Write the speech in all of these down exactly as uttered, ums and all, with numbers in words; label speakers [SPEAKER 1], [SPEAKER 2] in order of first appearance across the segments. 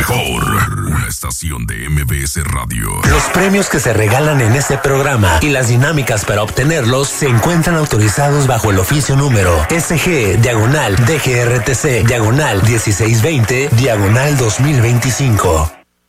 [SPEAKER 1] mejor, una estación de M B S Radio.
[SPEAKER 2] Los premios que se regalan en este programa y las dinámicas para obtenerlos se encuentran autorizados bajo el oficio número S G, diagonal, D G R T C, diagonal, dieciséis veinte, diagonal dos mil veinticinco.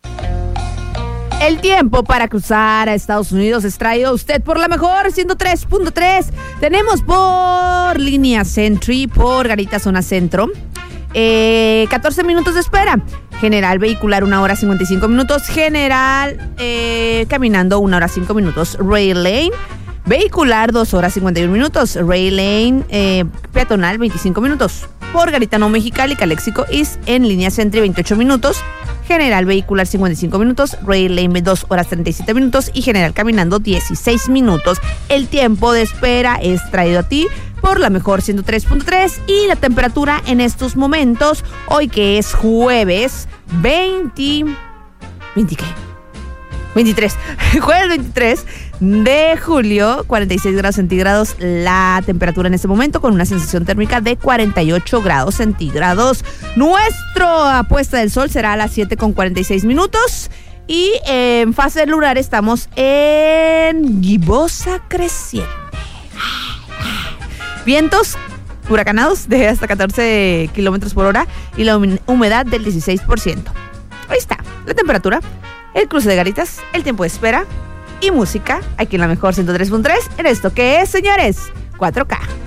[SPEAKER 3] El tiempo para cruzar a Estados Unidos es traído a usted por la mejor ciento tres punto tres. Tenemos por línea Sentry, por Garita Zona Centro, eh, catorce minutos de espera. General vehicular una hora cincuenta y cinco minutos. General eh, caminando una hora cinco minutos. Rail Lane vehicular dos horas cincuenta y uno minutos. Rail Lane eh, peatonal veinticinco minutos. Por Garitano Mexicali, Calexico East en línea Sentry veintiocho minutos. General vehicular cincuenta y cinco minutos, Rail Lane dos horas treinta y siete minutos y general caminando dieciséis minutos. El tiempo de espera es traído a ti por la mejor ciento tres punto tres y la temperatura en estos momentos, hoy que es jueves veinte, ¿veinte qué? veintitrés, jueves veintitrés de julio, cuarenta y seis grados centígrados la temperatura en este momento, con una sensación térmica de cuarenta y ocho grados centígrados. Nuestra puesta del sol será a las siete con cuarenta y seis minutos y en fase lunar estamos en gibosa creciente. Vientos huracanados de hasta catorce kilómetros por hora y la humedad del dieciséis por ciento. Ahí está la temperatura, el cruce de garitas, el tiempo de espera y música aquí en la mejor ciento tres punto tres en esto que es, señores, cuatro K.